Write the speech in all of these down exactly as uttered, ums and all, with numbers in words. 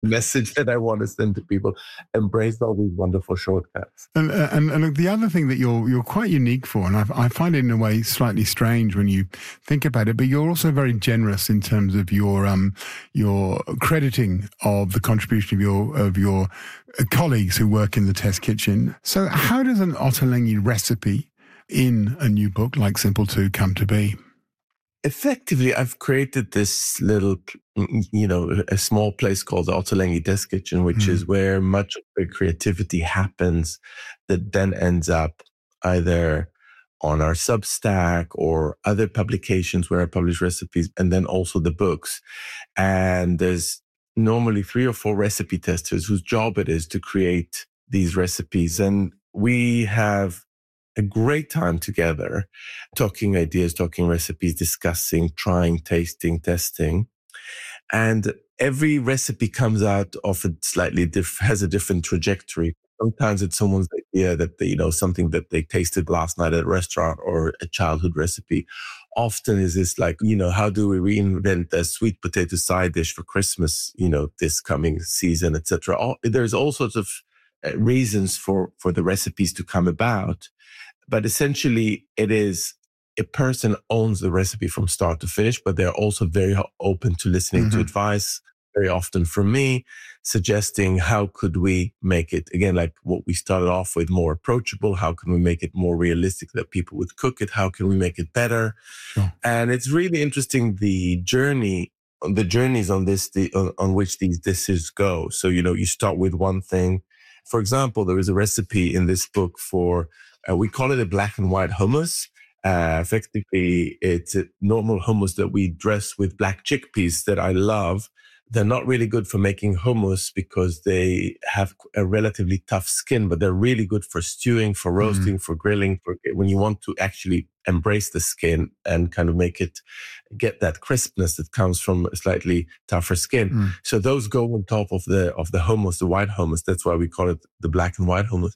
message that I want to send to people. Embrace all these wonderful shortcuts. And, uh, and and the other thing that you're you're quite unique for, and I, I find it in a way slightly strange when you think about it, but you're also very generous in terms of your um your crediting of the contribution of your of your colleagues who work in the test kitchen. So how does an ottolenghi recipe in a new book like Simple two come to be? Effectively, I've created this little, you know, a small place called the Ottolenghi Test Kitchen, which mm. is where much of the creativity happens that then ends up either on our Substack or other publications where I publish recipes, and then also the books. And there's normally three or four recipe testers whose job it is to create these recipes. And we have a great time together, talking ideas, talking recipes, discussing, trying, tasting, testing. And every recipe comes out of a slightly diff- has a different trajectory. Sometimes it's someone's idea that they, you know, something that they tasted last night at a restaurant or a childhood recipe. Often is this like, you know, how do we reinvent a sweet potato side dish for Christmas, you know, this coming season, et cetera. All, there's all sorts of uh, reasons for, for the recipes to come about. But essentially, it is a person owns the recipe from start to finish, but they're also very open to listening mm-hmm. to advice, very often from me, suggesting how could we make it, again, like what we started off with, more approachable? How can we make it more realistic that people would cook it? How can we make it better? Sure. And it's really interesting, the journey, the journeys on this, the, on, on which these dishes go. So, you know, you start with one thing. For example, there is a recipe in this book for Uh, we call it a black and white hummus. Uh, effectively, it's a normal hummus that we dress with black chickpeas that I love. They're not really good for making hummus because they have a relatively tough skin, but they're really good for stewing, for roasting, mm. for grilling, for when you want to actually embrace the skin and kind of make it get that crispness that comes from a slightly tougher skin. Mm. So those go on top of the of the hummus, the white hummus. That's why we call it the black and white hummus.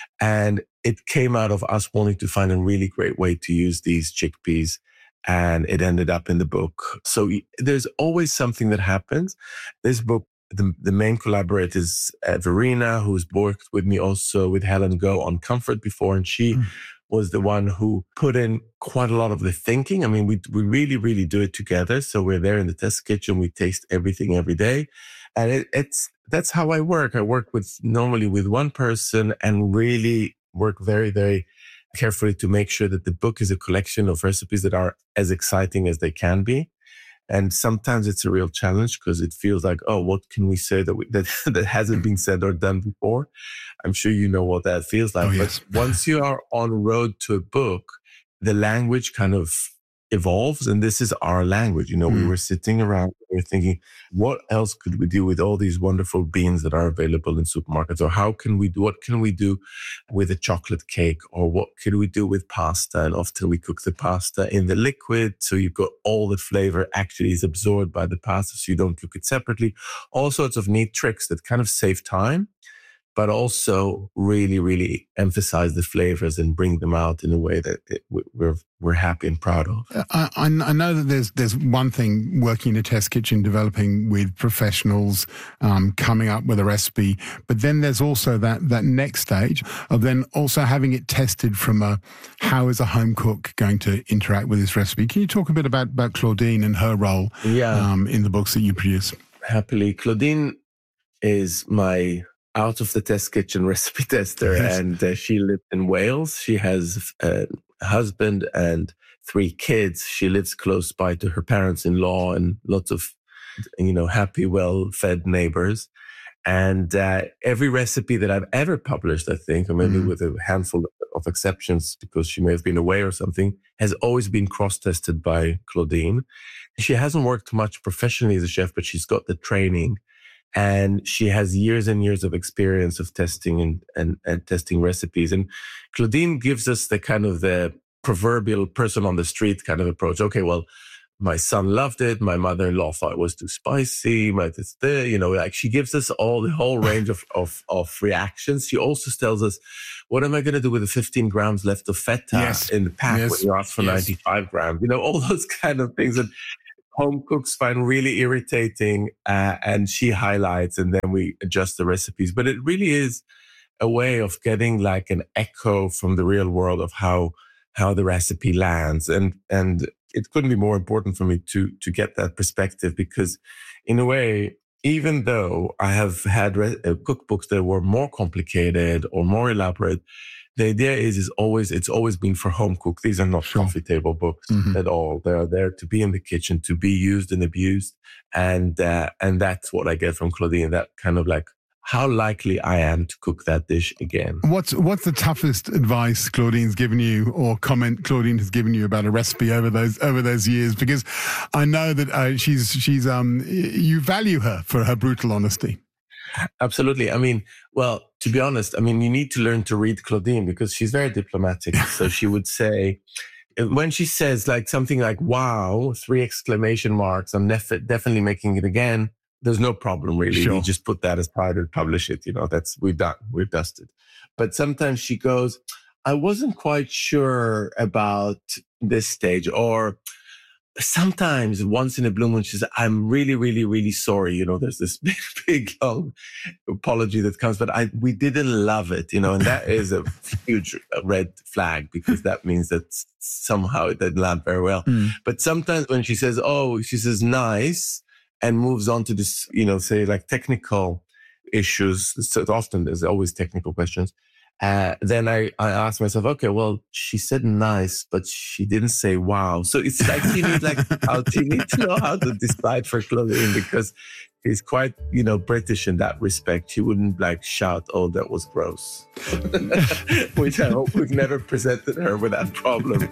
And it came out of us wanting to find a really great way to use these chickpeas. And it ended up in the book. So there's always something that happens. This book, the, the main collaborator is uh, Verena, who's worked with me also with Helen Go on Comfort before. And she mm. was the one who put in quite a lot of the thinking. I mean, we we really, really do it together. So we're there in the test kitchen. We taste everything every day. And it, it's that's how I work. I work with normally with one person and really work very, very carefully to make sure that the book is a collection of recipes that are as exciting as they can be. And sometimes it's a real challenge because it feels like, oh, what can we say that we, that, that hasn't been said or done before? I'm sure you know what that feels like. Oh, yes. But once you are on road to a book, the language kind of evolves, and this is our language. You know, mm. we were sitting around, we were thinking, what else could we do with all these wonderful beans that are available in supermarkets? Or how can we do, what can we do with a chocolate cake? Or what can we do with pasta? And often we cook the pasta in the liquid. So you've got all the flavor actually is absorbed by the pasta. So you don't cook it separately. All sorts of neat tricks that kind of save time, but also really, really emphasize the flavors and bring them out in a way that it, we're we're happy and proud of. I, I know that there's there's one thing working in a test kitchen, developing with professionals, um, coming up with a recipe, but then there's also that that next stage of then also having it tested from a how is a home cook going to interact with this recipe. Can you talk a bit about, about Claudine and her role yeah. um, in the books that you produce? Happily, Claudine is my out of the test kitchen recipe tester. Yes. And uh, she lives in Wales. She has a husband and three kids. She lives close by to her parents-in-law and lots of, you know, happy, well-fed neighbors. And uh, every recipe that I've ever published, I think, or maybe mm. with a handful of exceptions because she may have been away or something, has always been cross-tested by Claudine. She hasn't worked much professionally as a chef, but she's got the training. And she has years and years of experience of testing and, and, and testing recipes. And Claudine gives us the kind of the proverbial person on the street kind of approach. Okay, well, my son loved it. My mother-in-law thought it was too spicy. My, you know, like she gives us all the whole range of, of, of reactions. She also tells us, what am I going to do with the fifteen grams left of feta yes. in the pack yes. when you ask for yes. ninety-five grams? You know, all those kind of things. And home cooks find really irritating, uh, and she highlights, and then we adjust the recipes. But it really is a way of getting like an echo from the real world of how how the recipe lands. And and it couldn't be more important for me to to get that perspective, because in a way, even though I have had re- uh, cookbooks that were more complicated or more elaborate, the idea is is always it's always been for home cook. These are not Sure. coffee table books Mhm. at all. They are there to be in the kitchen, to be used and abused, and uh, and that's what I get from Claudine. That kind of like how likely I am to cook that dish again. What's what's the toughest advice Claudine's given you, or comment Claudine has given you about a recipe over those over those years? Because I know that uh, she's she's um you value her for her brutal honesty. Absolutely. I mean, well, to be honest, I mean, you need to learn to read Claudine, because she's very diplomatic. So she would say, when she says like something like, wow, three exclamation marks, I'm nef- definitely making it again. There's no problem really. Sure. We just put that aside and publish it. You know, that's, we're done. We're dusted. But sometimes she goes, I wasn't quite sure about this stage. Or sometimes once in a blue moon, she says, I'm really, really, really sorry. You know, there's this big, big, long apology that comes, but I, we didn't love it, you know, and that is a huge red flag, because that means that somehow it didn't land very well. Mm. But sometimes when she says, oh, she says, nice, and moves on to this, you know, say like technical issues. So often there's always technical questions. Uh, then I, I asked myself, okay, well, she said nice, but she didn't say wow. So it's like you need like how you need to know how to decide for Claudine, because she's quite, you know, British in that respect. She wouldn't like shout, oh, that was gross. Which I hope we've never presented her with that problem.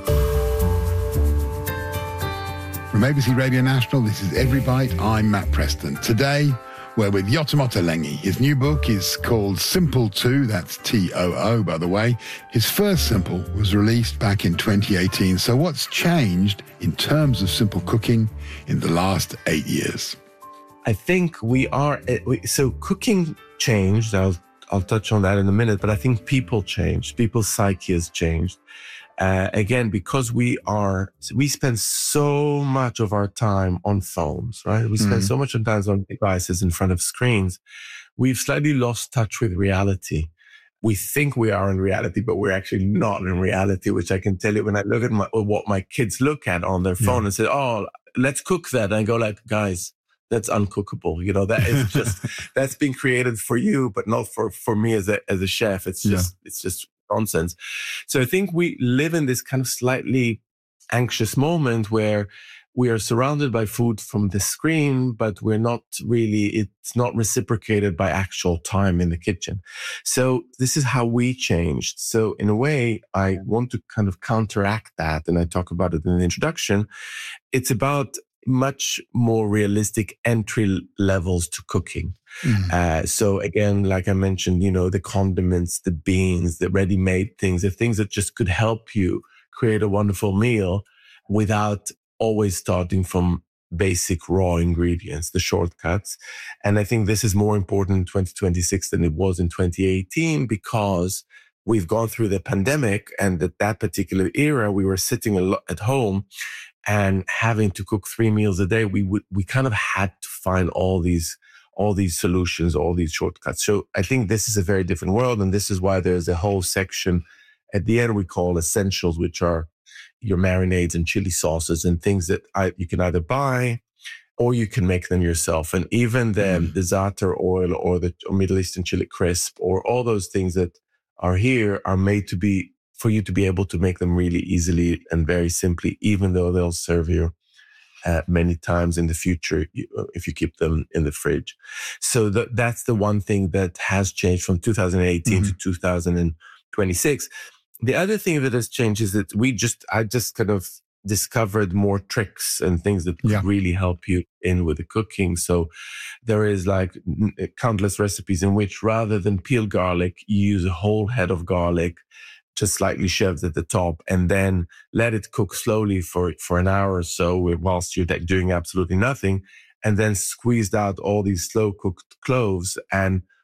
From A B C Radio National, this is Every Bite. I'm Matt Preston. Today, we're with Yotam Ottolenghi. His new book is called Simple two, that's T O O, by the way. His first Simple was released back in twenty eighteen. So what's changed in terms of simple cooking in the last eight years? I think we are, so cooking changed. I'll, I'll touch on that in a minute, but I think people changed. People's psyche has changed. Uh, again, because we are, we spend so much of our time on phones, right? We spend mm. so much time on devices in front of screens. We've slightly lost touch with reality. We think we are in reality, but we're actually not in reality, which I can tell you when I look at my, what my kids look at on their phone yeah. and say, oh, let's cook that. And I go like, guys, that's uncookable. You know, that is just, that's been created for you, but not for, for me as a, as a chef. It's just, yeah. it's just nonsense. So I think we live in this kind of slightly anxious moment where we are surrounded by food from the screen, but we're not really, it's not reciprocated by actual time in the kitchen. So this is how we changed. So in a way, I want to kind of counteract that. And I talk about it in the introduction. It's about much more realistic entry levels to cooking. Mm. Uh, so again, like I mentioned, you know, the condiments, the beans, the ready-made things, the things that just could help you create a wonderful meal without always starting from basic raw ingredients, the shortcuts. And I think this is more important in twenty twenty-six than it was in twenty eighteen, because we've gone through the pandemic, and at that particular era, we were sitting a lot at home and having to cook three meals a day. We would, we kind of had to find all these, all these solutions, all these shortcuts. So I think this is a very different world. And this is why there's a whole section at the end we call essentials, which are your marinades and chili sauces and things that I, you can either buy or you can make them yourself. And even the, mm. the za'atar oil or the or Middle Eastern chili crisp or all those things that are here are made to be for you to be able to make them really easily and very simply, even though they'll serve you uh, many times in the future if you keep them in the fridge. So th- that's the one thing that has changed from two thousand eighteen mm-hmm. to two thousand twenty-six. The other thing that has changed is that we just, I just kind of discovered more tricks and things that yeah. really help you in with the cooking. So there is like countless recipes in which rather than peel garlic, you use a whole head of garlic, just slightly shoved at the top, and then let it cook slowly for, for an hour or so whilst you're doing absolutely nothing, and then squeezed out all these slow cooked cloves and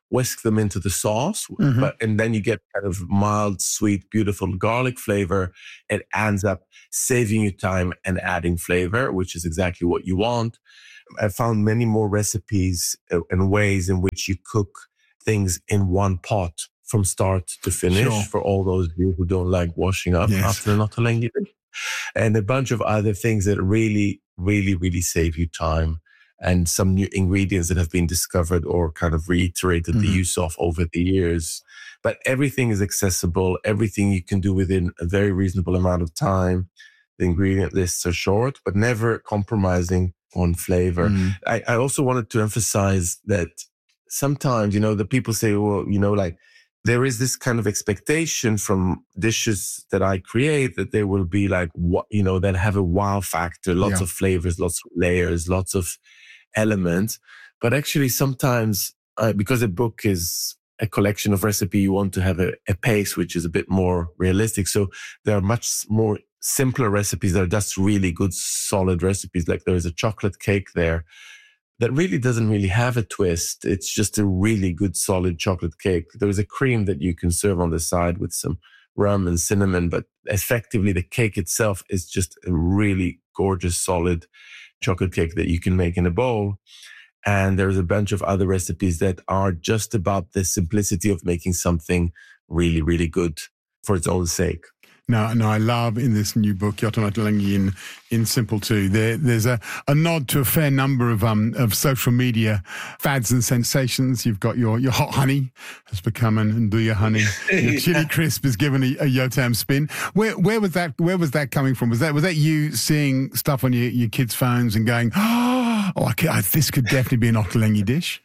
whisk them into the sauce, mm-hmm. but and then you get kind of mild, sweet, beautiful garlic flavor. It ends up saving you time and adding flavor, which is exactly what you want. I found many more recipes and ways in which you cook things in one pot from start to finish, sure. for all those of you who don't like washing up yes. after an ottolenghi dish. And a bunch of other things that really, really, really save you time. And some new ingredients that have been discovered or kind of reiterated mm-hmm. the use of over the years. But everything is accessible. Everything you can do within a very reasonable amount of time. The ingredient lists are short, but never compromising on flavor. Mm-hmm. I, I also wanted to emphasize that sometimes, you know, the people say, well, you know, like there is this kind of expectation from dishes that I create that they will be like, what, you know, that have a wow factor, lots yeah. of flavors, lots of layers, lots of elements. But actually sometimes uh, because a book is a collection of recipe, you want to have a, a pace which is a bit more realistic. So there are much more simpler recipes that are just really good, solid recipes. Like there is a chocolate cake there that really doesn't really have a twist. It's just a really good, solid chocolate cake. There is a cream that you can serve on the side with some rum and cinnamon, but effectively the cake itself is just a really gorgeous, solid chocolate cake that you can make in a bowl. And there's a bunch of other recipes that are just about the simplicity of making something really, really good for its own sake. Now, now I love in this new book, Yotam Ottolenghi in, in Simple too, there, there's a, a nod to a fair number of um of social media fads and sensations. You've got your, your hot honey has become an Nduja honey. Your chili crisp is given a, a Yotam spin. Where where was that where was that coming from? Was that was that you seeing stuff on your, your kids' phones and going, oh, I could, I, this could definitely be an Ottolenghi dish?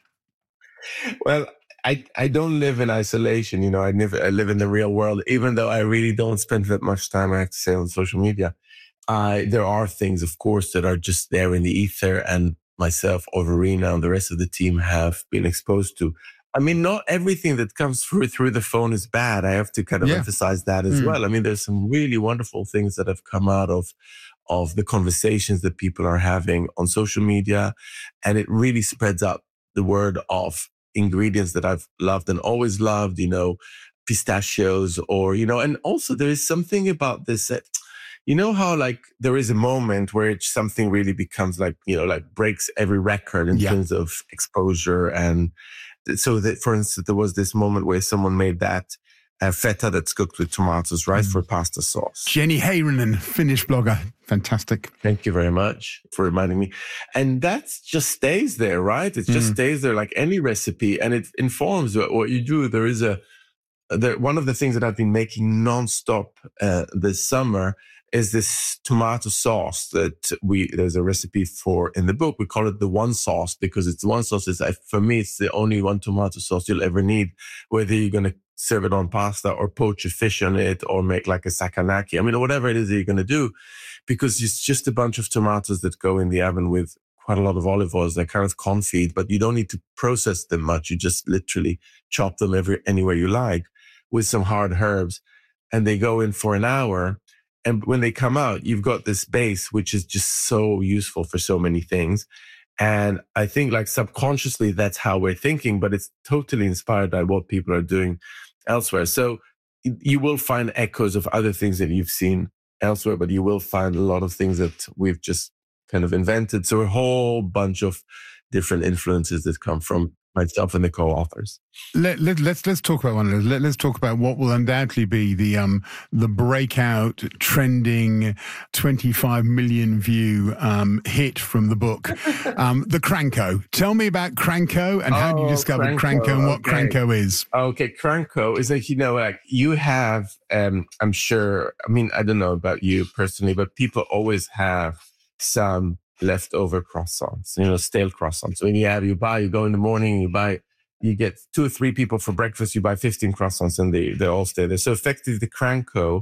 Well, I, I don't live in isolation, you know, I live, I live in the real world, even though I really don't spend that much time, I have to say, on social media. I, there are things, of course, that are just there in the ether, and myself, Verena, and the rest of the team have been exposed to. I mean, not everything that comes through through the phone is bad. I have to kind of yeah. emphasize that as mm. well. I mean, there's some really wonderful things that have come out of of the conversations that people are having on social media, and it really spreads out the word of ingredients that I've loved and always loved, you know, pistachios or, you know, and also there is something about this, that, you know, how like there is a moment where it's something really becomes like, you know, like breaks every record in yeah. terms of exposure. And so that, for instance, there was this moment where someone made that uh, feta that's cooked with tomatoes, right, mm. for pasta sauce. Jenny Heinonen, Finnish blogger. Fantastic. Thank you very much for reminding me. And that just stays there, right? It just mm. stays there like any recipe, and it informs what you do. There is a, there, one of the things that I've been making nonstop uh, this summer is this tomato sauce that we, there's a recipe for in the book. We call it the one sauce because it's the one sauce. Is, for me, it's the only one tomato sauce you'll ever need, whether you're going to serve it on pasta or poach a fish on it or make like a sakanaki. I mean, whatever it is that you're going to do, because it's just a bunch of tomatoes that go in the oven with quite a lot of olive oils. They're kind of confit, but you don't need to process them much. You just literally chop them every, anywhere you like with some hard herbs, and they go in for an hour. And when they come out, you've got this base, which is just so useful for so many things. And I think like subconsciously, that's how we're thinking, but it's totally inspired by what people are doing elsewhere. So you will find echoes of other things that you've seen elsewhere, but you will find a lot of things that we've just kind of invented. So a whole bunch of different influences that come from myself and the co-authors. Let, let, let's let's talk about one of those. Let, let's talk about what will undoubtedly be the um the breakout, trending, twenty-five million view um hit from the book, um the Cranko. Tell me about Cranko and how oh, you discovered Cranko, Cranko and what okay. Cranko is. Okay, Cranko is like, you know, like you have, um I'm sure, I mean, I don't know about you personally, but people always have some leftover croissants, you know, stale croissants. When you have, you buy, you go in the morning, you buy, you get two or three people for breakfast, you buy fifteen croissants and they, they all stay there. So effectively the Cranko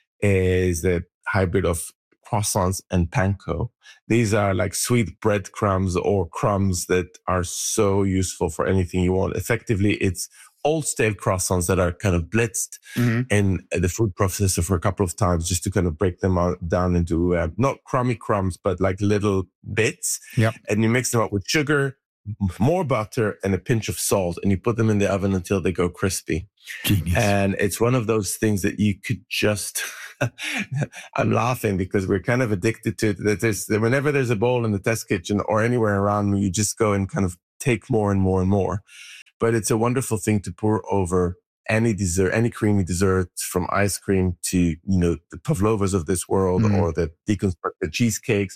is a hybrid of croissants and panko. These are like sweet breadcrumbs or crumbs that are so useful for anything you want. Effectively, it's old stale croissants that are kind of blitzed mm-hmm. in the food processor for a couple of times just to kind of break them out, down into uh, not crummy crumbs, but like little bits. Yep. And you mix them up with sugar, more butter and a pinch of salt, and you put them in the oven until they go crispy. Genius. And it's one of those things that you could just, I'm laughing because we're kind of addicted to it. That there's, whenever there's a bowl in the test kitchen or anywhere around me, you just go and kind of take more and more and more. But it's a wonderful thing to pour over any dessert, any creamy dessert, from ice cream to, you know, the pavlovas of this world, mm. or the deconstructed cheesecakes,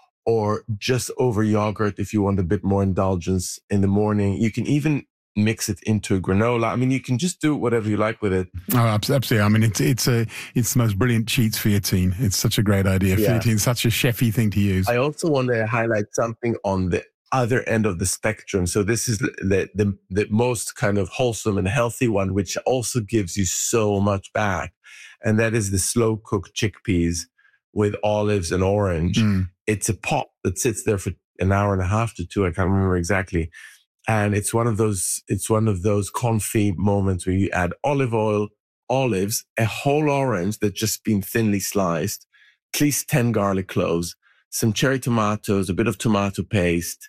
or just over yogurt if you want a bit more indulgence in the morning. You can even mix it into a granola. I mean, you can just do whatever you like with it. Oh, absolutely. I mean, it's it's a it's the most brilliant cheats for your teen. It's such a great idea. Yeah. For your teen, such a chefy thing to use. I also want to highlight something on the other end of the spectrum. So this is the, the the most kind of wholesome and healthy one, which also gives you so much back. And that is the slow cooked chickpeas with olives and orange. Mm. It's a pot that sits there for an hour and a half to two. I can't remember exactly. And it's one of those, it's one of those confit moments where you add olive oil, olives, a whole orange that's just been thinly sliced, at least ten garlic cloves, some cherry tomatoes, a bit of tomato paste,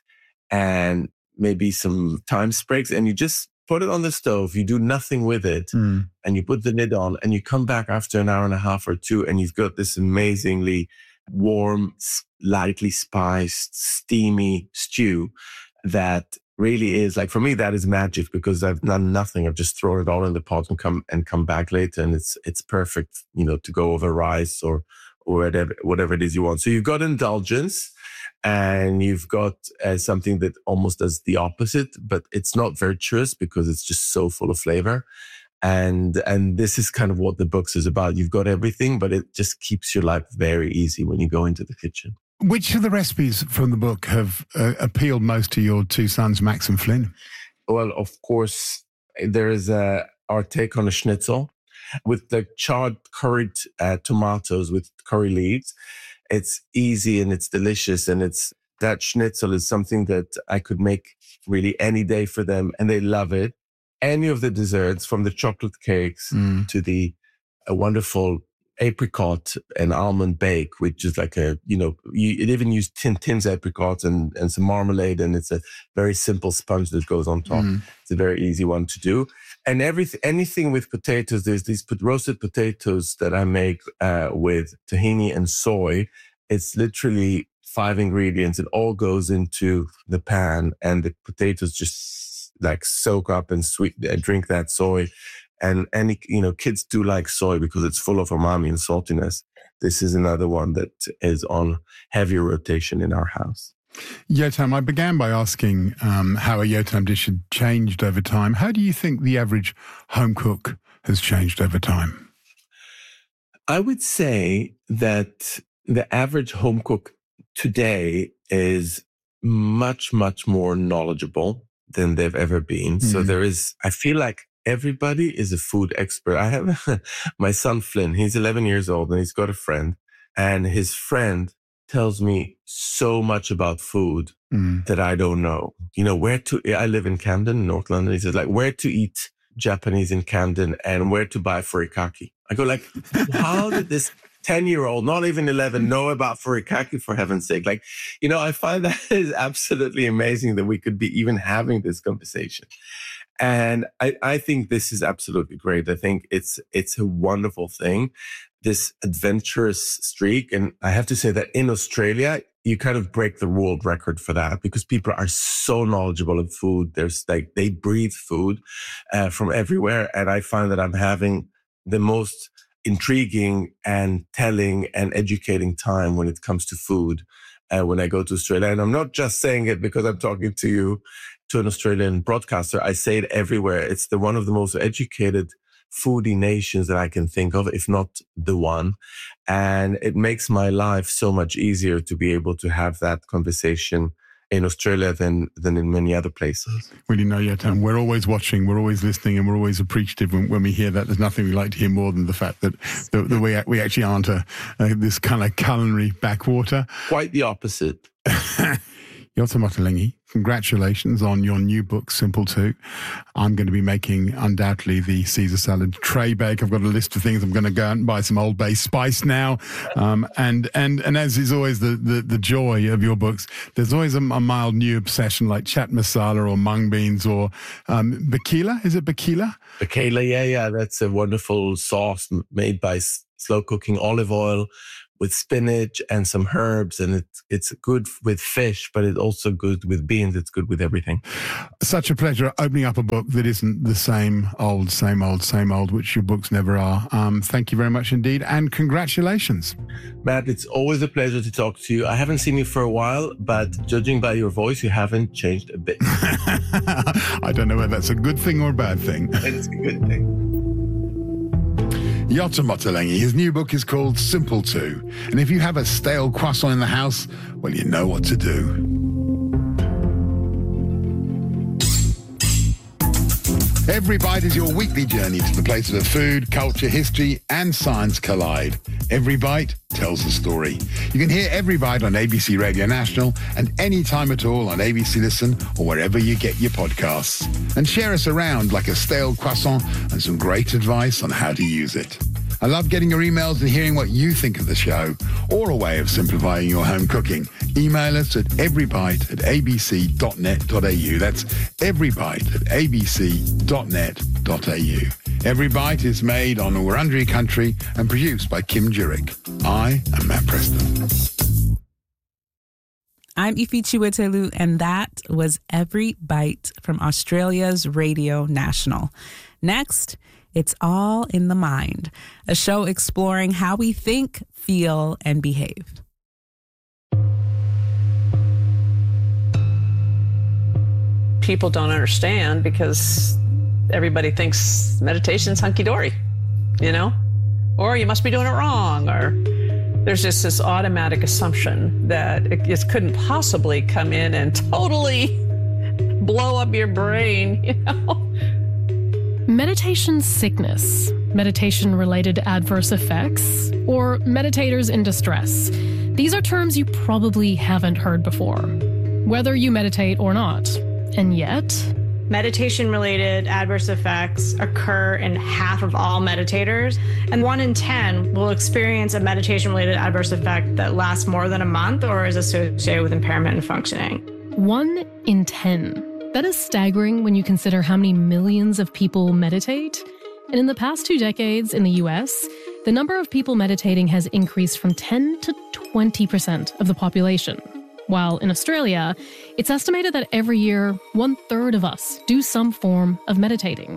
and maybe some thyme sprigs. And you just put it on the stove. You do nothing with it. Mm. And you put the lid on, and you come back after an hour and a half or two, and you've got this amazingly warm, lightly spiced, steamy stew that really is, like, for me, that is magic, because I've done nothing. I've just thrown it all in the pot and come and come back later, and it's it's perfect, you know, to go over rice or or whatever whatever it is you want. So you've got indulgence, and you've got uh, something that almost does the opposite, but it's not virtuous because it's just so full of flavor. And and this is kind of what the book is about. You've got everything, but it just keeps your life very easy when you go into the kitchen. Which of the recipes from the book have uh, appealed most to your two sons, Max and Flynn? Well, of course, there is uh, our take on a schnitzel with the charred curried uh, tomatoes with curry leaves. It's easy and it's delicious, and it's that schnitzel is something that I could make really any day for them, and they love it. Any of the desserts, from the chocolate cakes mm. to the a wonderful apricot and almond bake, which is like a, you know, you, it even used tin, Tim's apricots and, and some marmalade, and it's a very simple sponge that goes on top. Mm. It's a very easy one to do. And everything, anything with potatoes, there's these roasted potatoes that I make uh, with tahini and soy. It's literally five ingredients. It all goes into the pan, and the potatoes just like soak up and sweet and drink that soy. And any, you know, kids do like soy because it's full of umami and saltiness. This is another one that is on heavier rotation in our house. Yotam, I began by asking um, how a Yotam dish had changed over time. How do you think the average home cook has changed over time? I would say that the average home cook today is much, much more knowledgeable than they've ever been. Mm. So there is, I feel like everybody is a food expert. I have my son, Flynn, he's eleven years old, and he's got a friend, and his friend tells me so much about food mm. that I don't know. You know, where to, I live in Camden, North London. He says, like, where to eat Japanese in Camden and where to buy furikake. I go, like, how did this ten-year-old, not even eleven, know about furikake, for heaven's sake? Like, you know, I find that is absolutely amazing that we could be even having this conversation. And I, I think this is absolutely great. I think it's it's a wonderful thing, this adventurous streak. And I have to say that in Australia, you kind of break the world record for that, because people are so knowledgeable of food. There's like, they breathe food uh, from everywhere. And I find that I'm having the most intriguing and telling and educating time when it comes to food uh, when I go to Australia. And I'm not just saying it because I'm talking to you, to an Australian broadcaster. I say it everywhere. It's the one of the most educated foodie nations that I can think of, if not the one. And it makes my life so much easier to be able to have that conversation in Australia than than in many other places. Well, you know, Yotam, we're always watching, we're always listening, and we're always appreciative when, when we hear that. There's nothing we like to hear more than the fact that, that, that we, we actually aren't a, a, this kind of culinary backwater. Quite the opposite. Yotta Motolenghi, congratulations on your new book, Simple two. I'm going to be making, undoubtedly, the Caesar salad tray bake. I've got a list of things. I'm going to go out and buy some Old Bay spice now. Um, and, and, and as is always the, the, the joy of your books, there's always a, a mild new obsession like chat masala or mung beans or um, bakila. Is it bakila? Bakila, yeah, yeah. That's a wonderful sauce made by s- slow cooking olive oil with spinach and some herbs, and it's it's good with fish, but it's also good with beans. It's good with everything. Such a pleasure opening up a book that isn't the same old, same old, same old, which your books never are. Um, thank you very much indeed, and congratulations. Matt, it's always a pleasure to talk to you. I haven't seen you for a while, but judging by your voice, you haven't changed a bit. I don't know whether that's a good thing or a bad thing. It's a good thing. Yotta Motolenghi, his new book is called Simple two. And if you have a stale croissant in the house, well, you know what to do. Every Bite is your weekly journey to the place where food, culture, history, and science collide. Every Bite tells a story. You can hear Every Bite on A B C Radio National and any time at all on A B C Listen or wherever you get your podcasts. And share us around like a stale croissant and some great advice on how to use it. I love getting your emails and hearing what you think of the show, or a way of simplifying your home cooking. Email us at everybite at a b c dot net dot a u. That's everybite at a b c dot net dot a u. Every Bite is made on Wurundjeri country and produced by Kim Jurek. I am Matt Preston. I'm Ifi Chiwetelu, and that was Every Bite from Australia's Radio National. Next, it's All in the Mind, a show exploring how we think, feel, and behave. People don't understand because everybody thinks meditation's hunky-dory, you know? Or you must be doing it wrong, or there's just this automatic assumption that it just couldn't possibly come in and totally blow up your brain, you know? Meditation sickness, meditation-related adverse effects, or meditators in distress. These are terms you probably haven't heard before, whether you meditate or not. And yet, meditation-related adverse effects occur in half of all meditators, and one in ten will experience a meditation-related adverse effect that lasts more than a month or is associated with impairment in functioning. One in ten. That is staggering when you consider how many millions of people meditate. And in the past two decades in the U S, the number of people meditating has increased from ten to twenty percent of the population. While in Australia, it's estimated that every year, one third of us do some form of meditating.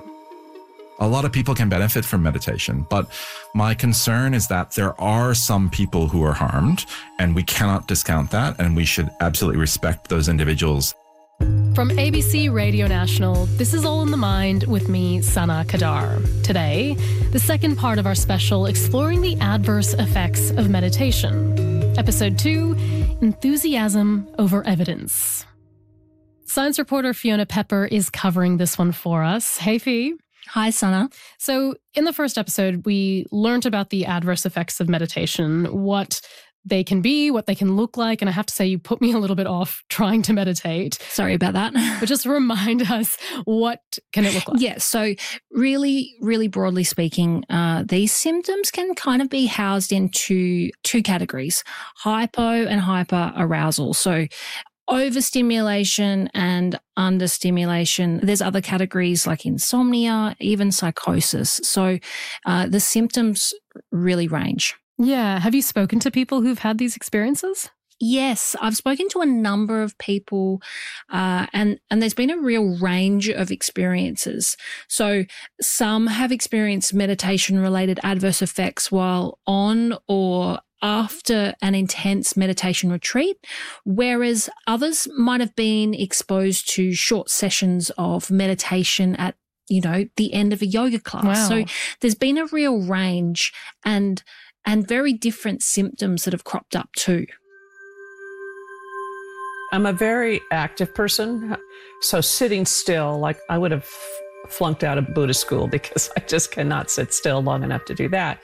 A lot of people can benefit from meditation, but my concern is that there are some people who are harmed, and we cannot discount that, and we should absolutely respect those individuals. From A B C Radio National, this is All in the Mind with me, Sana Kadar. Today, the second part of our special exploring the adverse effects of meditation. Episode two, Enthusiasm over Evidence. Science reporter Fiona Pepper is covering this one for us. Hey, Fee. Hi, Sana. So in the first episode, we learned about the adverse effects of meditation, what they can be, what they can look like. And I have to say, you put me a little bit off trying to meditate. Sorry about that. But just remind us, what can it look like? Yeah, so really, really broadly speaking, uh, these symptoms can kind of be housed into two categories, hypo and hyperarousal. So overstimulation and understimulation. There's other categories like insomnia, even psychosis. So uh, the symptoms really range. Yeah. Have you spoken to people who've had these experiences? Yes, I've spoken to a number of people uh, and, and there's been a real range of experiences. So some have experienced meditation-related adverse effects while on or after an intense meditation retreat, whereas others might have been exposed to short sessions of meditation at, you know, the end of a yoga class. Wow. So there's been a real range and and very different symptoms that have cropped up too. I'm a very active person, so sitting still, like I would have flunked out of Buddhist school because I just cannot sit still long enough to do that.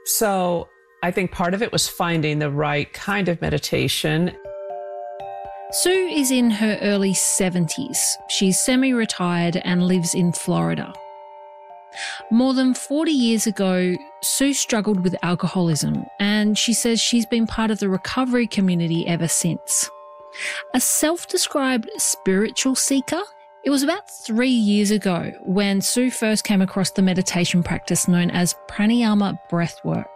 So I think part of it was finding the right kind of meditation. Sue is in her early seventies. She's semi-retired and lives in Florida. More than forty years ago, Sue struggled with alcoholism, and she says she's been part of the recovery community ever since. A self-described spiritual seeker, it was about three years ago when Sue first came across the meditation practice known as pranayama breathwork.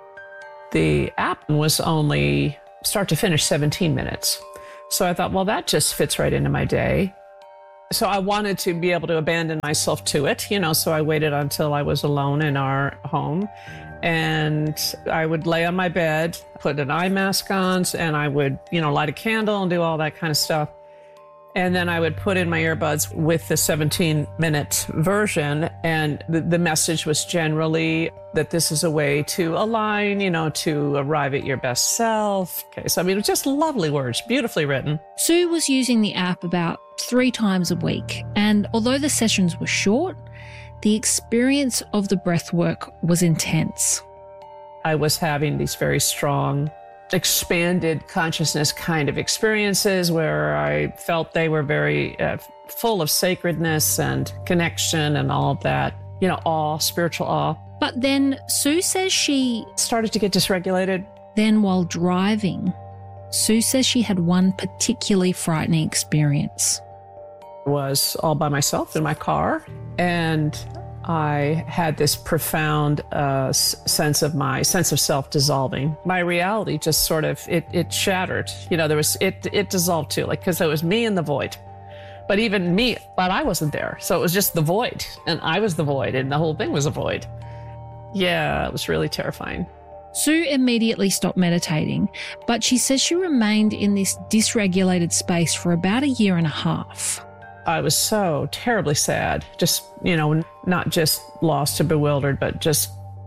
The app was only start to finish seventeen minutes. So I thought, well, that just fits right into my day. So I wanted to be able to abandon myself to it, you know, so I waited until I was alone in our home. And I would lay on my bed, put an eye mask on, and I would, you know, light a candle and do all that kind of stuff. And then I would put in my earbuds with the seventeen minute version. And the, the message was generally that this is a way to align, you know, to arrive at your best self. Okay, so I mean, it was just lovely words, beautifully written. Sue was using the app about three times a week. And although the sessions were short, the experience of the breath work was intense. I was having these very strong expanded consciousness kind of experiences where I felt they were very uh, full of sacredness and connection and all of that, you know, awe, spiritual awe. But then Sue says she started to get dysregulated. Then while driving, Sue says she had one particularly frightening experience. I was all by myself in my car, and I had this profound uh, s- sense of my sense of self dissolving. My reality just sort of, it, it shattered. You know, there was, it, it dissolved too, like, because it was me in the void. But even me, but I wasn't there. So it was just the void, and I was the void, and the whole thing was a void. Yeah, it was really terrifying. Sue immediately stopped meditating, but she says she remained in this dysregulated space for about a year and a half. I was so terribly sad, just, you know, not just lost or bewildered, but just,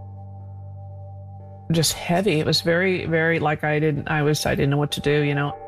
just heavy. It was very, very like I didn't, I was, I didn't know what to do, you know.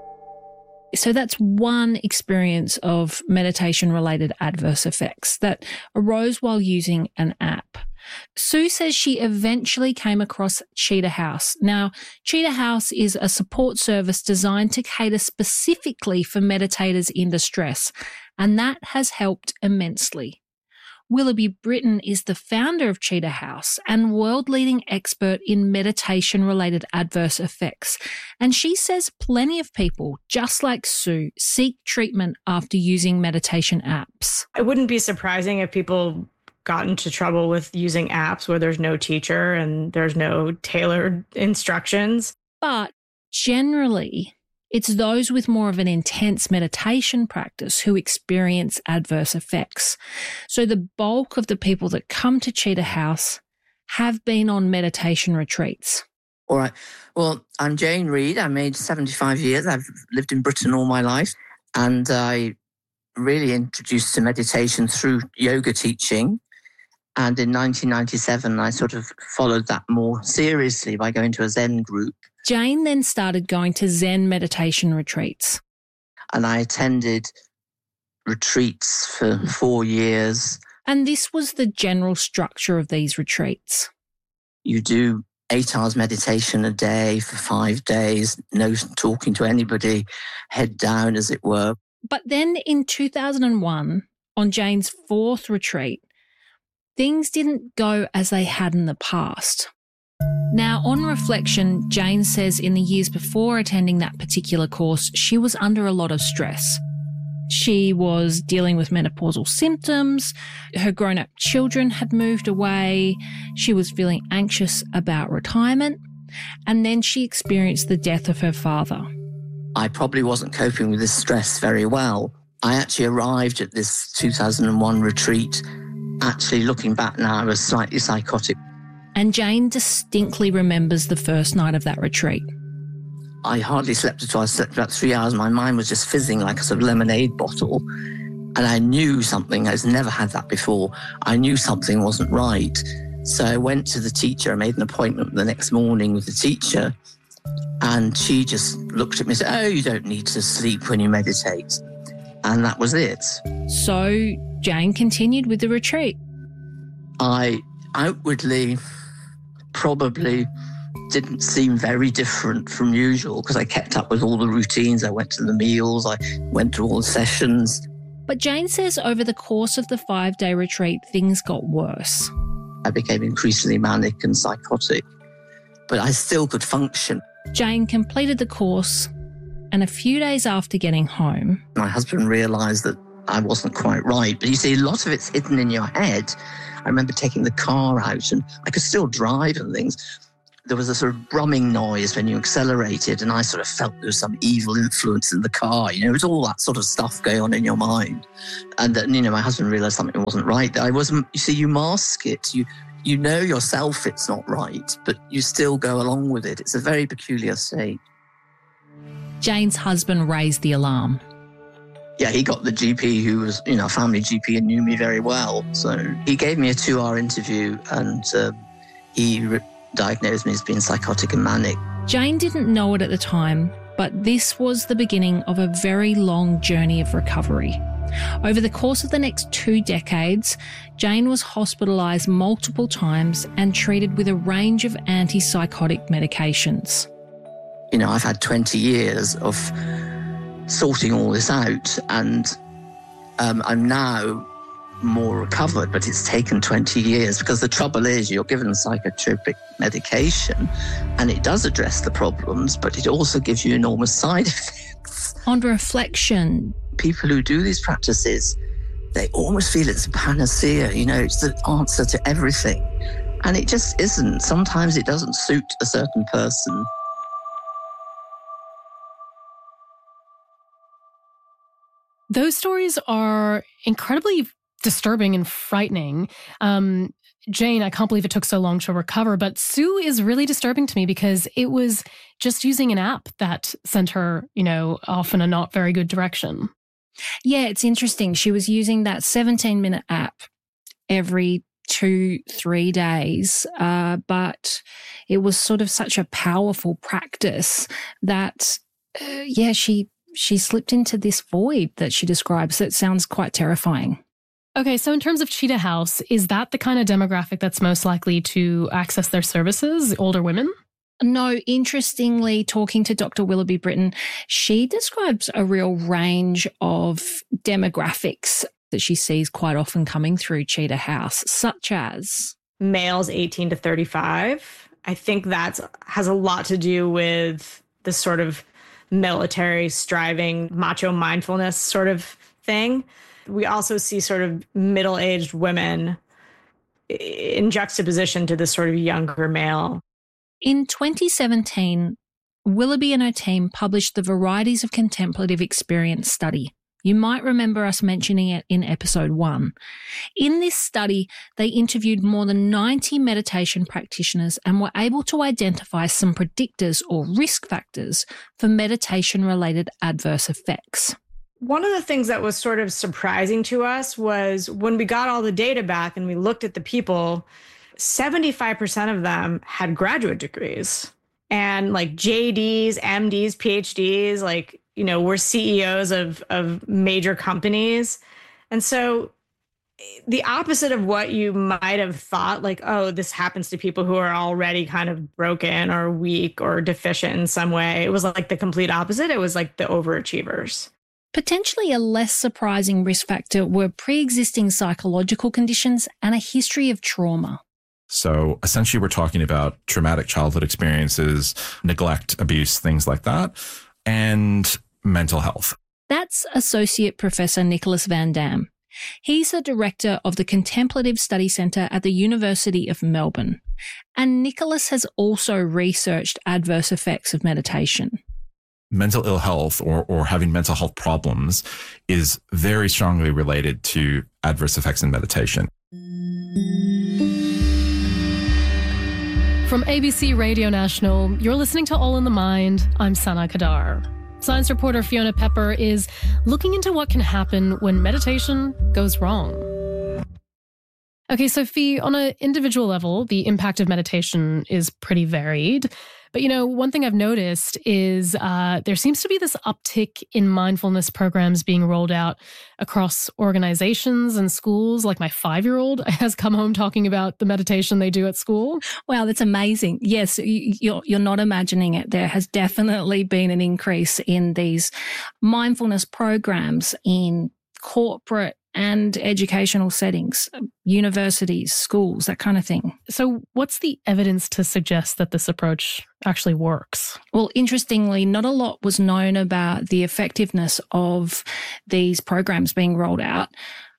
So that's one experience of meditation-related adverse effects that arose while using an app. Sue says she eventually came across Cheetah House. Now, Cheetah House is a support service designed to cater specifically for meditators in distress, and that has helped immensely. Willoughby Britton is the founder of Cheetah House and world-leading expert in meditation-related adverse effects. And she says plenty of people, just like Sue, seek treatment after using meditation apps. It wouldn't be surprising if people got into trouble with using apps where there's no teacher and there's no tailored instructions. But generally, it's those with more of an intense meditation practice who experience adverse effects. So the bulk of the people that come to Cheetah House have been on meditation retreats. All right. Well, I'm Jane Reed. I'm aged seventy-five years. I've lived in Britain all my life. And I really introduced to meditation through yoga teaching. And in nineteen ninety-seven, I sort of followed that more seriously by going to a Zen group. Jane then started going to Zen meditation retreats. And I attended retreats for four years. And this was the general structure of these retreats. You do eight hours meditation a day for five days, no talking to anybody, head down, as it were. But then in two thousand one, on Jane's fourth retreat, things didn't go as they had in the past. Now, on reflection, Jane says in the years before attending that particular course, she was under a lot of stress. She was dealing with menopausal symptoms, her grown-up children had moved away, she was feeling anxious about retirement, and then she experienced the death of her father. I probably wasn't coping with this stress very well. I actually arrived at this two thousand one retreat. Actually, looking back now, I was slightly psychotic. And Jane distinctly remembers the first night of that retreat. I hardly slept at all. I slept about three hours. My mind was just fizzing like a sort of lemonade bottle. And I knew something. I've never had that before. I knew something wasn't right. So I went to the teacher. I made an appointment the next morning with the teacher. And she just looked at me and said, "Oh, you don't need to sleep when you meditate." And that was it. So Jane continued with the retreat. I outwardly probably didn't seem very different from usual because I kept up with all the routines. I went to the meals, I went to all the sessions. But Jane says over the course of the five-day retreat, things got worse. I became increasingly manic and psychotic, but I still could function. Jane completed the course, and a few days after getting home, my husband realised that I wasn't quite right. But you see, a lot of it's hidden in your head. I remember taking the car out and I could still drive and things. There was a sort of brumming noise when you accelerated, and I sort of felt there was some evil influence in the car. You know, it was all that sort of stuff going on in your mind. And then, you know, my husband realised something wasn't right. I wasn't, you see, you mask it. You you know yourself it's not right, but you still go along with it. It's a very peculiar state. Jane's husband raised the alarm. Yeah, he got the G P who was, you know, a family G P and knew me very well. So he gave me a two-hour interview and uh, he re- diagnosed me as being psychotic and manic. Jane didn't know it at the time, but this was the beginning of a very long journey of recovery. Over the course of the next two decades, Jane was hospitalised multiple times and treated with a range of antipsychotic medications. You know, I've had twenty years of sorting all this out, and um, I'm now more recovered, but it's taken twenty years because the trouble is you're given psychotropic medication and it does address the problems, but it also gives you enormous side effects. On reflection, people who do these practices, they almost feel it's a panacea, you know, it's the answer to everything. And it just isn't. Sometimes it doesn't suit a certain person. Those stories are incredibly disturbing and frightening. Um, Jane, I can't believe it took so long to recover, but Sue is really disturbing to me because it was just using an app that sent her, you know, off in a not very good direction. Yeah, it's interesting. She was using that seventeen-minute app every two, three days, uh, but it was sort of such a powerful practice that, uh, yeah, she she slipped into this void that she describes that sounds quite terrifying. Okay, so in terms of Cheetah House, is that the kind of demographic that's most likely to access their services, older women? No, interestingly, talking to Doctor Willoughby Britton, she describes a real range of demographics that she sees quite often coming through Cheetah House, such as males eighteen to thirty-five. I think that has a lot to do with the sort of military striving, macho mindfulness sort of thing. We also see sort of middle-aged women in juxtaposition to this sort of younger male. In twenty seventeen, Willoughby and her team published the Varieties of Contemplative Experience study. You might remember us mentioning it in episode one. In this study, they interviewed more than ninety meditation practitioners and were able to identify some predictors or risk factors for meditation-related adverse effects. One of the things that was sort of surprising to us was when we got all the data back and we looked at the people, seventy-five percent of them had graduate degrees and like J Ds, M Ds, P H Ds, like, you know, we're C E Os of, of major companies. And so the opposite of what you might have thought, like, oh, this happens to people who are already kind of broken or weak or deficient in some way. It was like the complete opposite. It was like the overachievers. Potentially a less surprising risk factor were pre-existing psychological conditions and a history of trauma. So essentially we're talking about traumatic childhood experiences, neglect, abuse, things like that, and mental health. That's Associate Professor Nicholas Van Dam. He's the director of the Contemplative Study Centre at the University of Melbourne. And Nicholas has also researched adverse effects of meditation. Mental ill health or, or having mental health problems is very strongly related to adverse effects in meditation. From A B C Radio National, you're listening to All in the Mind. I'm Sana Kadar. Science reporter Fiona Pepper is looking into what can happen when meditation goes wrong. Okay, so Fee, on an individual level, the impact of meditation is pretty varied. But, you know, one thing I've noticed is uh, there seems to be this uptick in mindfulness programs being rolled out across organizations and schools. Like my five-year-old has come home talking about the meditation they do at school. Wow, that's amazing. Yes, you're, you're not imagining it. There has definitely been an increase in these mindfulness programs in corporate and educational settings, universities, schools, that kind of thing. So what's the evidence to suggest that this approach actually works? Well, interestingly, not a lot was known about the effectiveness of these programs being rolled out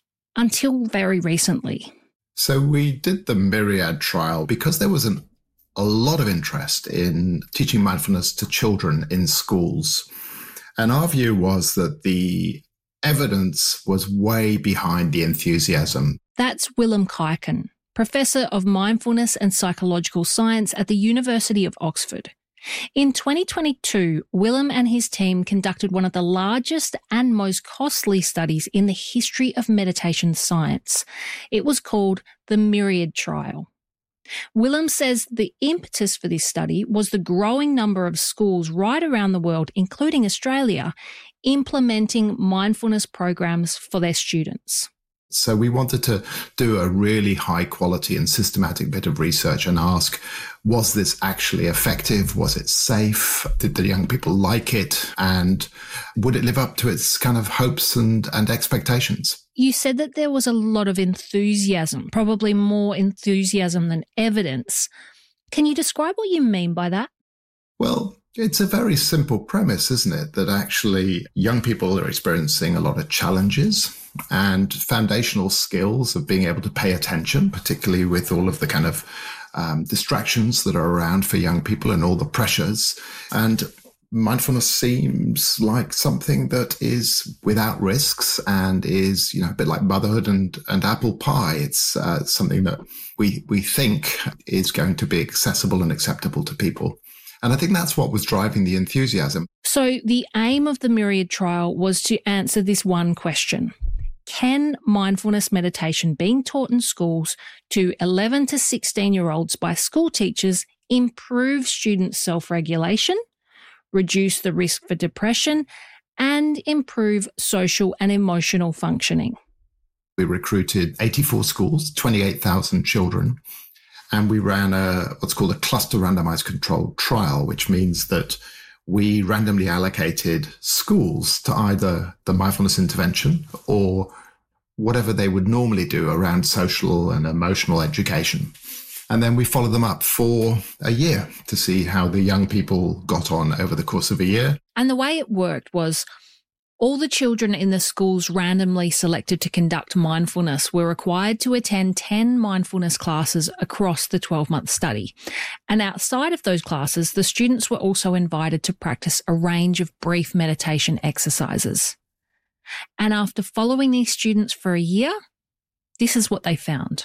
until very recently. So we did the Myriad trial because there was an, a lot of interest in teaching mindfulness to children in schools. And our view was that the evidence was way behind the enthusiasm. That's Willem Kuyken, Professor of Mindfulness and Psychological Science at the University of Oxford. In twenty twenty-two, Willem and his team conducted one of the largest and most costly studies in the history of meditation science. It was called the Myriad trial. Willem says the impetus for this study was the growing number of schools right around the world, including Australia, implementing mindfulness programs for their students. So we wanted to do a really high quality and systematic bit of research and ask, was this actually effective? Was it safe? Did the young people like it? And would it live up to its kind of hopes and, and expectations? You said that there was a lot of enthusiasm, probably more enthusiasm than evidence. Can you describe what you mean by that? Well, it's a very simple premise, isn't it? That actually young people are experiencing a lot of challenges and foundational skills of being able to pay attention, particularly with all of the kind of um, distractions that are around for young people and all the pressures. And mindfulness seems like something that is without risks and is, you know, a bit like motherhood and, and apple pie. It's uh, something that we, we think is going to be accessible and acceptable to people. And I think that's what was driving the enthusiasm. So the aim of the Myriad trial was to answer this one question. Can mindfulness meditation being taught in schools to eleven to sixteen-year-olds by school teachers improve students' self-regulation, reduce the risk for depression, and improve social and emotional functioning? We recruited eighty-four schools, twenty-eight thousand children. And we ran a what's called a cluster randomized controlled trial, which means that we randomly allocated schools to either the mindfulness intervention or whatever they would normally do around social and emotional education. And then we followed them up for a year to see how the young people got on over the course of a year. And the way it worked was all the children in the schools randomly selected to conduct mindfulness were required to attend ten mindfulness classes across the twelve-month study. And outside of those classes, the students were also invited to practice a range of brief meditation exercises. And after following these students for a year, this is what they found.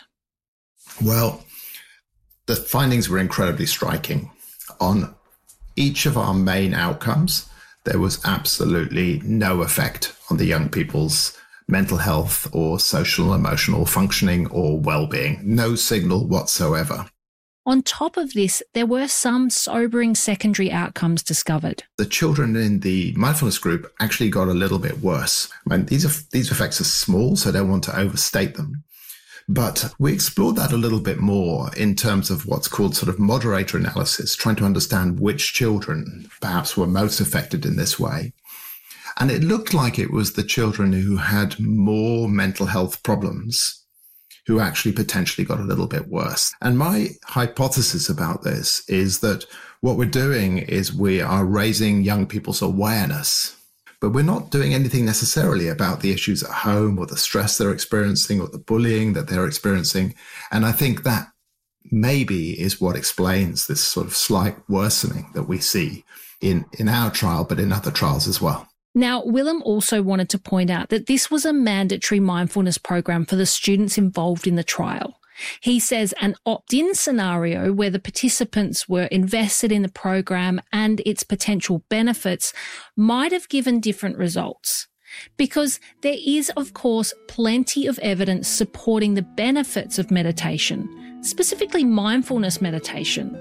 Well, the findings were incredibly striking. On each of our main outcomes, there was absolutely no effect on the young people's mental health or social, emotional functioning or well-being. No signal whatsoever. On top of this, there were some sobering secondary outcomes discovered. The children in the mindfulness group actually got a little bit worse. I mean, these are, these effects are small, so I don't want to overstate them. But we explored that a little bit more in terms of what's called sort of moderator analysis, trying to understand which children perhaps were most affected in this way. And it looked like it was the children who had more mental health problems who actually potentially got a little bit worse. And my hypothesis about this is that what we're doing is we are raising young people's awareness, but we're not doing anything necessarily about the issues at home or the stress they're experiencing or the bullying that they're experiencing. And I think that maybe is what explains this sort of slight worsening that we see in, in our trial, but in other trials as well. Now, Willem also wanted to point out that this was a mandatory mindfulness program for the students involved in the trial. He says an opt-in scenario where the participants were invested in the program and its potential benefits might have given different results. Because there is, of course, plenty of evidence supporting the benefits of meditation, specifically mindfulness meditation.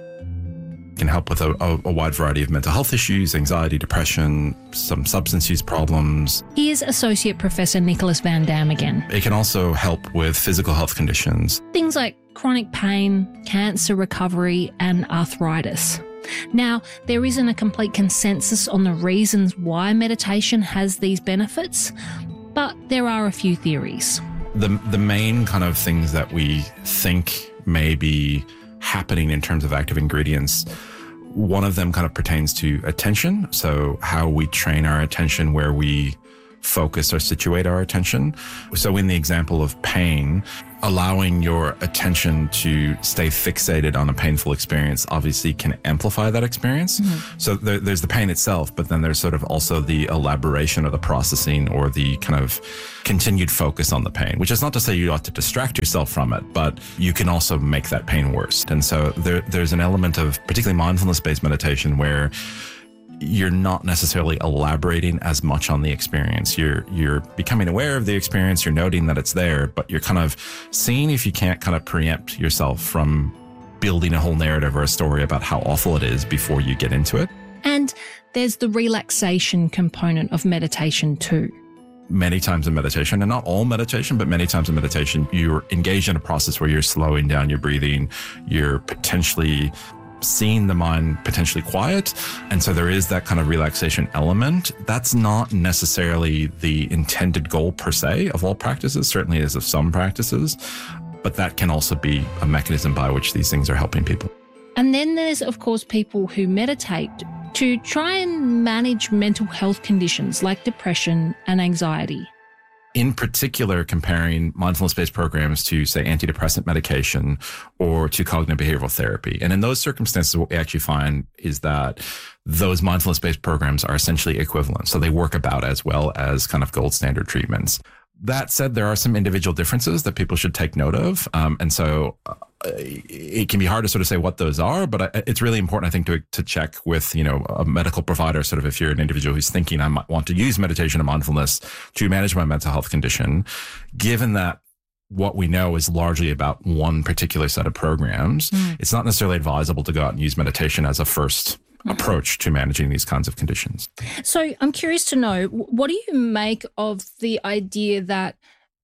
It can help with a, a, a wide variety of mental health issues, anxiety, depression, some substance use problems. Here's Associate Professor Nicholas Van Dam again. It can also help with physical health conditions. Things like chronic pain, cancer recovery, and arthritis. Now, there isn't a complete consensus on the reasons why meditation has these benefits, but there are a few theories. The, the main kind of things that we think may be happening in terms of active ingredients, one of them kind of pertains to attention. So how we train our attention, where we focus or situate our attention. So in the example of pain, allowing your attention to stay fixated on a painful experience obviously can amplify that experience. Mm-hmm. So there, there's the pain itself, but then there's sort of also the elaboration or the processing or the kind of continued focus on the pain, which is not to say you ought to distract yourself from it, but you can also make that pain worse. And so there, there's an element of particularly mindfulness-based meditation where you're not necessarily elaborating as much on the experience. You're you're becoming aware of the experience, you're noting that it's there, but you're kind of seeing if you can't kind of preempt yourself from building a whole narrative or a story about how awful it is before you get into it. And there's the relaxation component of meditation too. Many times in meditation, and not all meditation, but many times in meditation, you're engaged in a process where you're slowing down your breathing, you're potentially seeing the mind potentially quiet. And so there is that kind of relaxation element. That's not necessarily the intended goal per se of all practices, certainly is of some practices, but that can also be a mechanism by which these things are helping people. And then there's, of course, people who meditate to try and manage mental health conditions like depression and anxiety. In particular, comparing mindfulness-based programs to, say, antidepressant medication or to cognitive behavioral therapy. And in those circumstances, what we actually find is that those mindfulness-based programs are essentially equivalent. So they work about as well as kind of gold standard treatments. That said, there are some individual differences that people should take note of. Um, and so uh, it can be hard to sort of say what those are, but I, it's really important, I think, to to check with, you know, a medical provider, sort of if you're an individual who's thinking I might want to use meditation and mindfulness to manage my mental health condition, given that what we know is largely about one particular set of programs, mm. it's not necessarily advisable to go out and use meditation as a first approach to managing these kinds of conditions. So I'm curious to know, what do you make of the idea that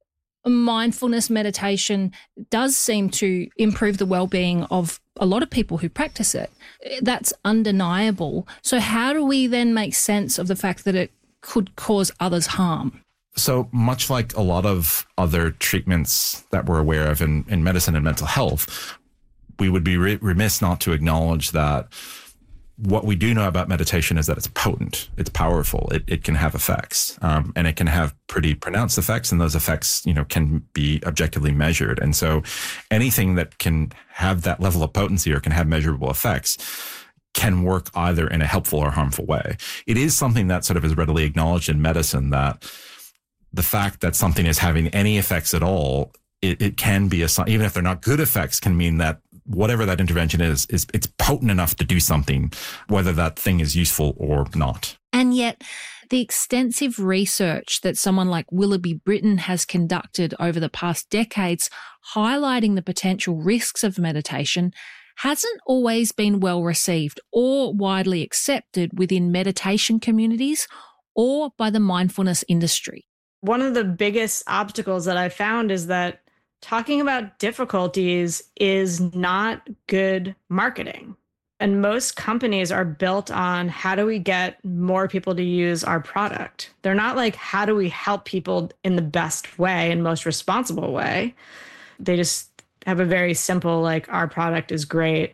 mindfulness meditation does seem to improve the well-being of a lot of people who practice it? That's undeniable. So how do we then make sense of the fact that it could cause others harm? So much like a lot of other treatments that we're aware of in, in medicine and mental health, we would be re- remiss not to acknowledge that what we do know about meditation is that it's potent, it's powerful, it, it can have effects, um, and it can have pretty pronounced effects, and those effects, you know, can be objectively measured. And so anything that can have that level of potency or can have measurable effects can work either in a helpful or harmful way. It is something that sort of is readily acknowledged in medicine, that the fact that something is having any effects at all, it, it can be a, even if they're not good effects, can mean that whatever that intervention is, is it's potent enough to do something, whether that thing is useful or not. And yet the extensive research that someone like Willoughby Britton has conducted over the past decades, highlighting the potential risks of meditation, hasn't always been well received or widely accepted within meditation communities or by the mindfulness industry. One of the biggest obstacles that I found is that talking about difficulties is not good marketing. And most companies are built on how do we get more people to use our product? They're not like, how do we help people in the best way and most responsible way? They just have a very simple, like, our product is great,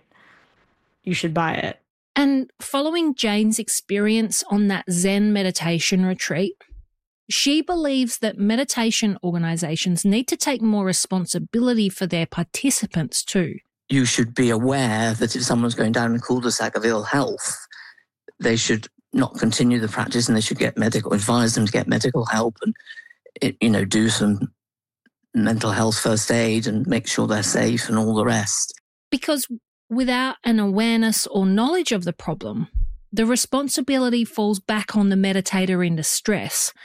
you should buy it. And following Jane's experience on that Zen meditation retreat, she believes that meditation organizations need to take more responsibility for their participants too. You should be aware that if someone's going down a cul-de-sac of ill health, they should not continue the practice and they should get medical, advise them to get medical help and, you know, do some mental health first aid and make sure they're safe and all the rest. Because without an awareness or knowledge of the problem, the responsibility falls back on the meditator in distress,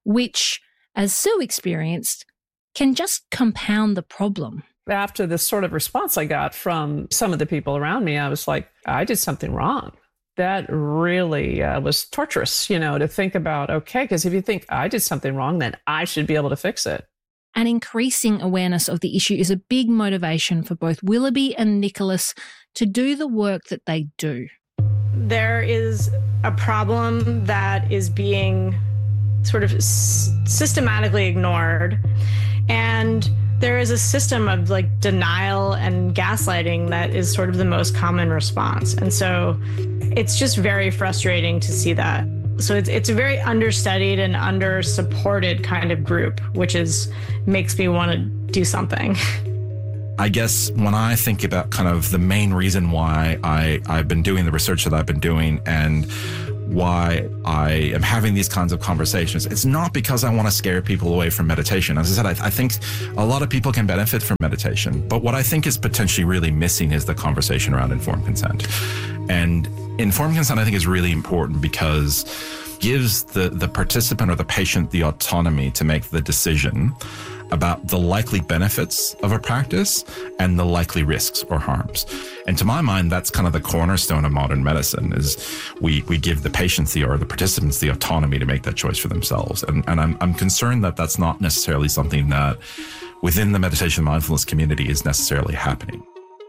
which, as Sue experienced, can just compound the problem. After this sort of response I got from some of the people around me, I was like, I did something wrong. That really uh, was torturous, you know, to think about, okay, because if you think I did something wrong, then I should be able to fix it. And increasing awareness of the issue is a big motivation for both Willoughby and Nicholas to do the work that they do. There is a problem that is being sort of s- systematically ignored. And there is a system of like denial and gaslighting that is sort of the most common response. And so it's just very frustrating to see that. So it's it's a very understudied and under-supported kind of group, which is makes me want to do something. I guess when I think about kind of the main reason why I, I've been doing the research that I've been doing and why I am having these kinds of conversations, it's not because I want to scare people away from meditation. As I said, I, I think a lot of people can benefit from meditation, but what I think is potentially really missing is the conversation around informed consent. And informed consent, I think, is really important because it gives the, the participant or the patient the autonomy to make the decision about the likely benefits of a practice and the likely risks or harms. And to my mind, that's kind of the cornerstone of modern medicine is we, we give the patients the, or the participants the autonomy to make that choice for themselves. And, and I'm, I'm concerned that that's not necessarily something that within the meditation mindfulness community is necessarily happening.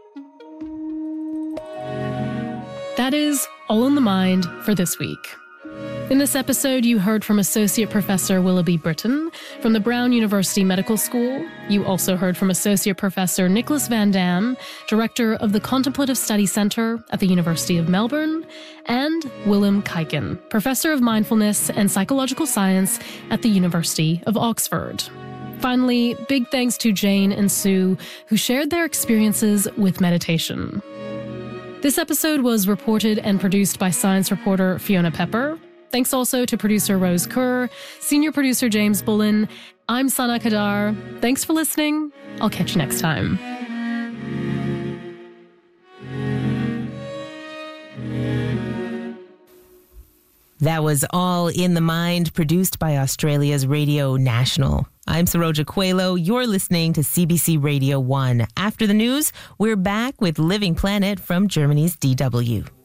That is All in the Mind for this week. In this episode, you heard from Associate Professor Willoughby Britton from the Brown University Medical School. You also heard from Associate Professor Nicholas Van Dam, Director of the Contemplative Study Centre at the University of Melbourne, and Willem Kuyken, Professor of Mindfulness and Psychological Science at the University of Oxford. Finally, big thanks to Jane and Sue, who shared their experiences with meditation. This episode was reported and produced by science reporter Fiona Pepper. Thanks also to producer Rose Kerr, senior producer James Bullen. I'm Sana Kadar. Thanks for listening. I'll catch you next time. That was All in the Mind, produced by Australia's Radio National. I'm Saroja Coelho. You're listening to C B C Radio one. After the news, we're back with Living Planet from Germany's D W.